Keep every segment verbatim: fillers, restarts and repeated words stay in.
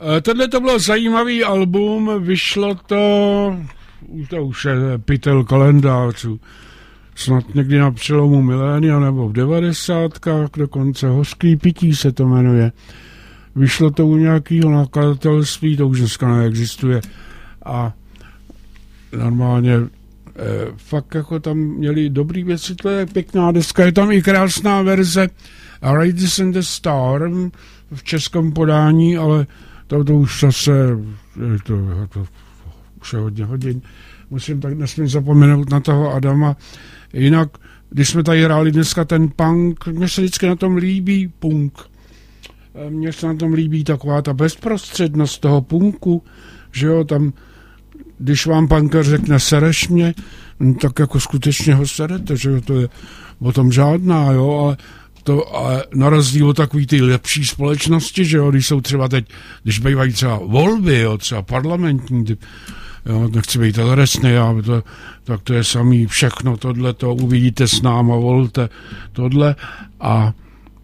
Tohle to bylo zajímavý album, vyšlo to, to už je pytel kalendářů, snad někdy na přelomu milénia nebo v devadesátkách, dokonce Hořký pití se to jmenuje. Vyšlo to u nějakého nakladatelství, to už dneska neexistuje. A normálně e, fakt jako tam měli dobrý věci, to je pěkná deska, je tam i krásná verze Riders in the Storm v českém podání, ale to, to už zase, to, to už je hodně hodin. Musím tak nesmím zapomenout na toho Adama. Jinak, když jsme tady hráli dneska ten punk, mně se vždycky na tom líbí punk. Mně se na tom líbí taková ta bezprostřednost toho punku, že jo, tam, když vám punker řekne sereš mě, no, tak jako skutečně ho serete, že jo, to je o tom žádná, jo, ale to ale na rozdíl od takový ty lepší společnosti, že jo, když jsou třeba teď, když bývají třeba volby, jo, třeba parlamentní, typ, jo, nechci být adresný, ale to, tak to je samý všechno, tohle, to uvidíte s náma, volte, tohle a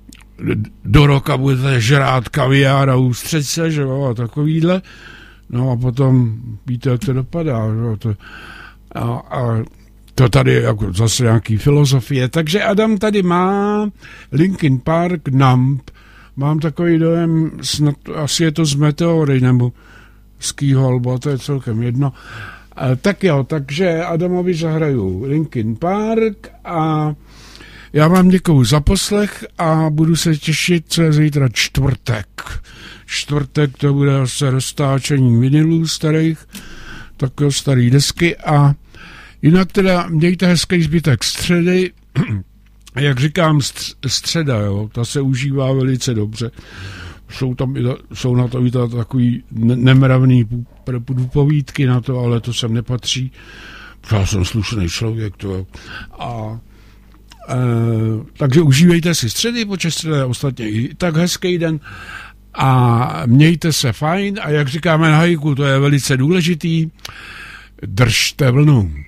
do roka budete žrát kaviár a ústřice, že jo, a takovýhle, no a potom víte, jak to dopadá, že jo, to, a, a to tady je jako zase nějaký filozofie. Takže Adam tady má Linkin Park, Numb. Mám takový dojem, snad asi je to z Meteory nebo z Keyhole, to je celkem jedno. E, tak jo, takže Adamovi zahraju Linkin Park a já vám děkuju za poslech a budu se těšit, co je zítra čtvrtek. Čtvrtek to bude zase roztáčení vinilů starých, takové staré desky a jinak teda mějte hezký zbytek středy, jak říkám středa, jo, ta se užívá velice dobře. Jsou, tam, jsou na to i ta, takový nemravný povídky na to, ale to sem nepatří. Já jsem slušný člověk, to a e, takže užívejte si středy, počas středy ostatně i tak hezký den a mějte se fajn a jak říkáme na hajku, to je velice důležitý, držte vlnu.